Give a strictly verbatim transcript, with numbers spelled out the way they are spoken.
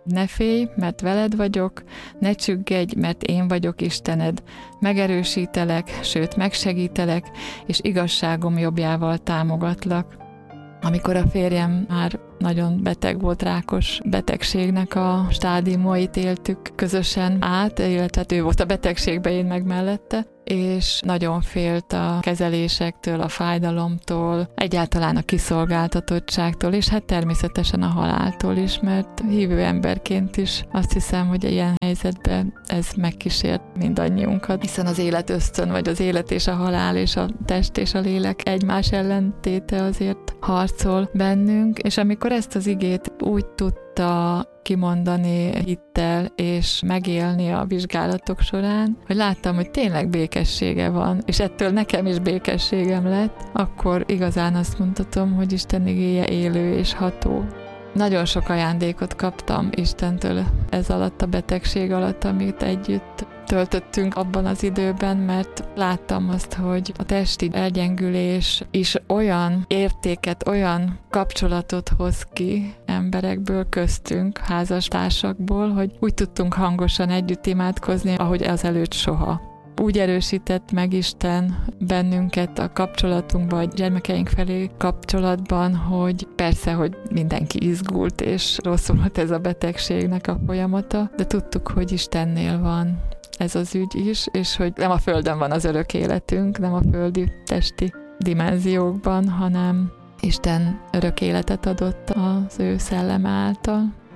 Ne félj, mert veled vagyok, ne csüggedj, mert én vagyok Istened. Megerősítelek, sőt megsegítelek, és igazságom jobbjával támogatlak. Amikor a férjem már nagyon beteg volt, rákos betegségnek a stádiumait éltük közösen át, illetve ő volt a betegségben, én meg mellette, és nagyon félt a kezelésektől, a fájdalomtól, egyáltalán a kiszolgáltatottságtól, és hát természetesen a haláltól is, mert hívő emberként is azt hiszem, hogy ilyen helyzetben ez megkísért mindannyiunkat, hiszen az élet ösztön, vagy az élet és a halál és a test és a lélek egymás ellentéte azért harcol bennünk, és amikor ezt az igét úgy tudta kimondani hittel és megélni a vizsgálatok során, hogy láttam, hogy tényleg békessége van, és ettől nekem is békességem lett, akkor igazán azt mondhatom, hogy Isten igéje élő és ható. Nagyon sok ajándékot kaptam Istentől ez alatt a betegség alatt, amit együtt töltöttünk abban az időben, mert láttam azt, hogy a testi elgyengülés is olyan értéket, olyan kapcsolatot hoz ki emberekből, köztünk, házastársakból, hogy úgy tudtunk hangosan együtt imádkozni, ahogy azelőtt soha. Úgy erősített meg Isten bennünket a kapcsolatunkban, a gyermekeink felé kapcsolatban, hogy persze, hogy mindenki izgult, és rosszul volt ez a betegségnek a folyamata, de tudtuk, hogy Istennél van ez az ügy is, és hogy nem a Földön van az örök életünk, nem a földi testi dimenziókban, hanem Isten örök életet adott az ő szelleme által.